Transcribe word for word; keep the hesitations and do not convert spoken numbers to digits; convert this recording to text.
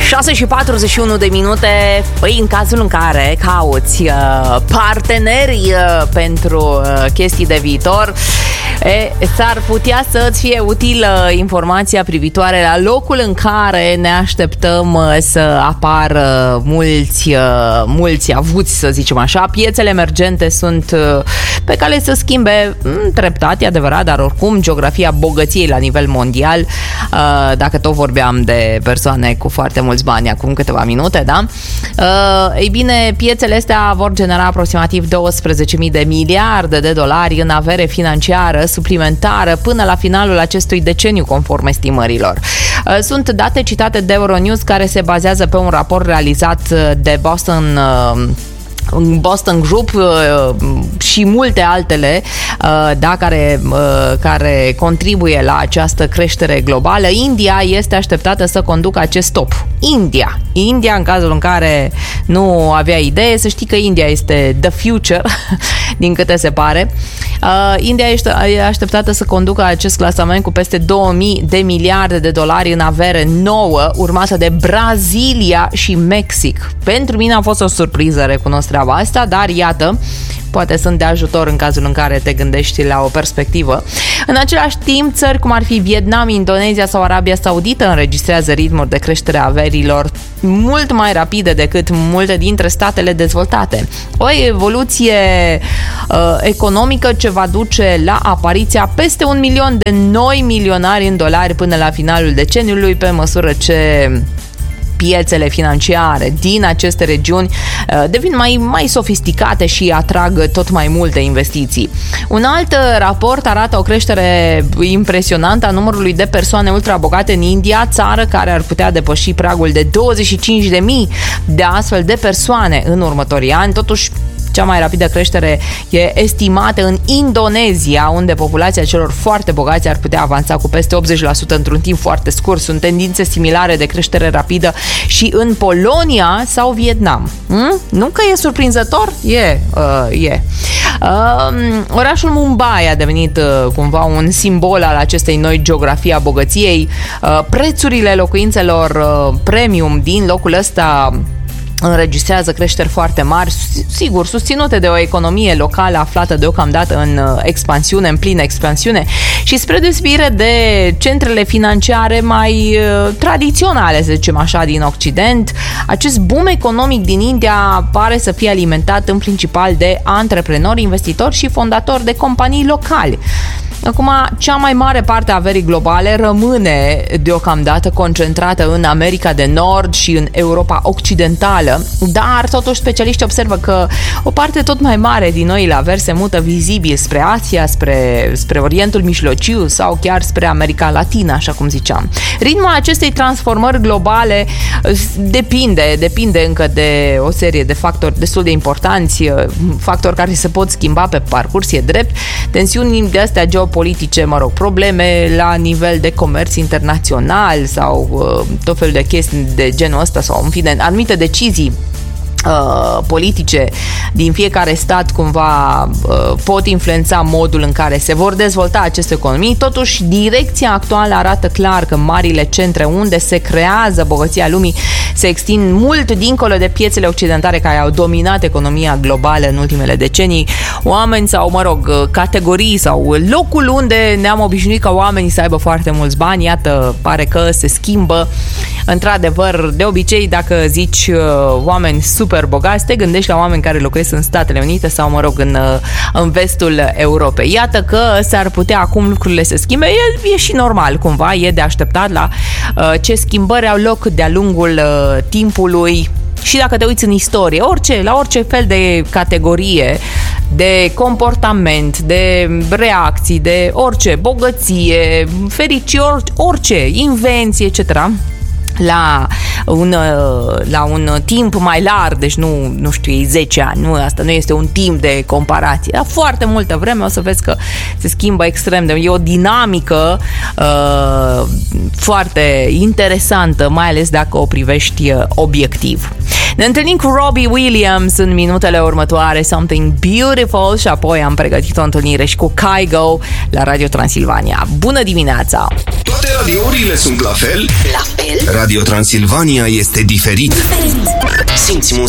șase și patruzeci și unu de minute. Păi, în cazul în care cauți uh, parteneri uh, pentru uh, chestii de viitor, e, s-ar putea să-ți fie utilă informația privitoare la locul în care ne așteptăm uh, să apară mulți, uh, mulți avuți, să zicem așa. Piețele emergente sunt uh, pe cale să schimbe m, treptat, e adevărat, dar oricum geografia bogăției la nivel mondial, uh, dacă tot vorbeam de persoane cu foarte mulți bani acum câteva minute, da? Uh, ei bine, piețele astea vor genera aproximativ douăsprezece mii de miliarde de dolari în avere financiară suplimentară până la finalul acestui deceniu, conform estimărilor. Uh, sunt date citate de Euronews, care se bazează pe un raport realizat de Boston uh, Boston Group și multe altele, da, care, care contribuie la această creștere globală. India este așteptată să conducă acest top. India. India, în cazul în care nu avea idee, să știi că India este the future, din câte se pare. India este așteptată să conducă acest clasament cu peste două mii de miliarde de dolari în avere nouă, urmată de Brazilia și Mexic. Pentru mine a fost o surpriză, recunosc treaba asta, dar iată, poate sunt de ajutor în cazul în care te gândești la o perspectivă. În același timp, țări cum ar fi Vietnam, Indonezia sau Arabia Saudită înregistrează ritmuri de creștere a averilor mult mai rapide decât multe dintre statele dezvoltate. O evoluție uh, economică ce va duce la apariția peste un milion de noi milionari în dolari până la finalul deceniului, pe măsură ce piețele financiare din aceste regiuni uh, devin mai, mai sofisticate și atrag tot mai multe investiții. Un alt raport arată o creștere impresionantă a numărului de persoane ultrabogate în India, țară care ar putea depăși pragul de douăzeci și cinci de mii de astfel de persoane în următorii ani. Totuși, cea mai rapidă creștere e estimată în Indonezia, unde populația celor foarte bogați ar putea avansa cu peste optzeci la sută într-un timp foarte scurt. Sunt tendințe similare de creștere rapidă și în Polonia sau Vietnam. Hmm? Nu că e surprinzător? E. Uh, e. Uh, orașul Mumbai a devenit uh, cumva un simbol al acestei noi geografii a bogăției. Uh, prețurile locuințelor uh, premium din locul ăsta înregistrează creșteri foarte mari, sigur, susținute de o economie locală aflată deocamdată în expansiune, în plină expansiune, și spre deosebire de centrele financiare mai uh, tradiționale, să zicem așa, din Occident, acest boom economic din India pare să fie alimentat în principal de antreprenori, investitori și fondatori de companii locali. Acum, cea mai mare parte a averii globale rămâne deocamdată concentrată în America de Nord și în Europa Occidentală, dar totuși specialiștii observă că o parte tot mai mare din noile averi se mută vizibil spre Asia, spre, spre Orientul Mijlociu sau chiar spre America Latină, așa cum ziceam. Ritmul acestei transformări globale depinde, depinde încă de o serie de factori destul de importanți, factori care se pot schimba pe parcurs, e drept, tensiuni de astea geopolitice, mă rog, probleme la nivel de comerț internațional sau uh, tot felul de chestii de genul ăsta sau, în fine, anumite decizii Uh, politice din fiecare stat cumva uh, pot influența modul în care se vor dezvolta aceste economii. Totuși, direcția actuală arată clar că marile centre unde se creează bogăția lumii se extind mult dincolo de piețele occidentale care au dominat economia globală în ultimele decenii. Oameni sau, mă rog, categorii sau locul unde ne-am obișnuit ca oamenii să aibă foarte mulți bani, iată, pare că se schimbă. Într-adevăr, de obicei, dacă zici uh, oameni super bogați, te gândești la oameni care locuiesc în Statele Unite sau, mă rog, în, în vestul Europei. Iată că s-ar putea acum lucrurile să schimbe. E, e și normal, cumva, e de așteptat la uh, ce schimbări au loc de-a lungul uh, timpului. Și dacă te uiți în istorie, orice, la orice fel de categorie, de comportament, de reacții, de orice, bogăție, fericire, orice, invenție, et cetera, la un, la un timp mai larg, deci nu, nu știu, zece ani, nu, asta nu este un timp de comparație, dar foarte multă vreme o să vezi că se schimbă extrem de, e o dinamică uh, foarte interesantă, mai ales dacă o privești obiectiv. Ne întâlnim cu Robbie Williams în minutele următoare, Something Beautiful, și apoi am pregătit o întâlnire și cu Kygo la Radio Transilvania. Bună dimineața! Toate radiourile sunt la fel? La fel? Radio Transilvania este diferit. Diferit. Simți muzica